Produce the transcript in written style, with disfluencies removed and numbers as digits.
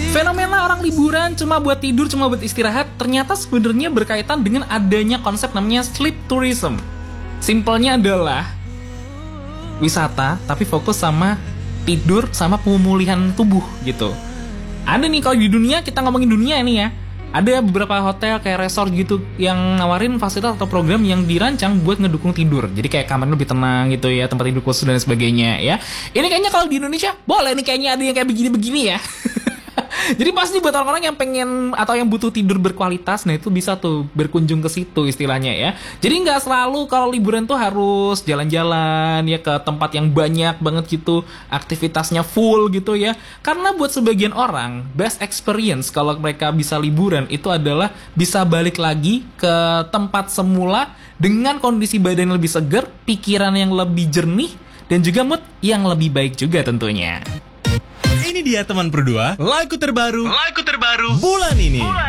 Fenomena orang liburan cuma buat tidur, cuma buat istirahat, ternyata sebenarnya berkaitan dengan adanya konsep namanya sleep tourism. Simpelnya adalah wisata tapi fokus sama tidur sama pemulihan tubuh gitu. Ada nih kalau di dunia, kita ngomongin dunia ini ya, ada beberapa hotel kayak resort gitu yang nawarin fasilitas atau program yang dirancang buat ngedukung tidur. Jadi kayak kamarnya lebih tenang gitu ya, tempat tidur khusus dan sebagainya ya. Ini kayaknya kalau di Indonesia boleh nih kayaknya ada yang kayak begini-begini ya. Jadi pasti buat orang-orang yang pengen atau yang butuh tidur berkualitas, nah itu bisa tuh berkunjung ke situ istilahnya ya. Jadi nggak selalu kalau liburan tuh harus jalan-jalan ya ke tempat yang banyak banget gitu, aktivitasnya full gitu ya. Karena buat sebagian orang, best experience kalau mereka bisa liburan itu adalah bisa balik lagi ke tempat semula dengan kondisi badan yang lebih segar, pikiran yang lebih jernih, dan juga mood yang lebih baik juga tentunya. Ini dia teman berdua, lagu terbaru bulan ini.